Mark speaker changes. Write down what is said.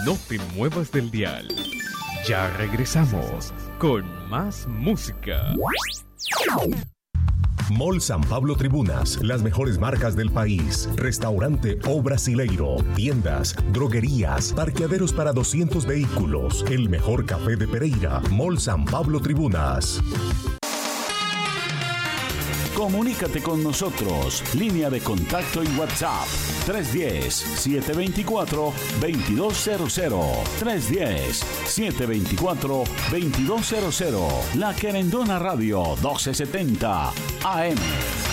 Speaker 1: No te muevas del dial. Ya regresamos con más música.
Speaker 2: Mall San Pablo Tribunas, las mejores marcas del país. Restaurante O Brasileiro, tiendas, droguerías, parqueaderos para 200 vehículos. El mejor café de Pereira. Mall San Pablo Tribunas.
Speaker 3: Comunícate con nosotros. Línea de contacto y WhatsApp 310-724-2200. 310-724-2200. La Querendona Radio 1270 AM.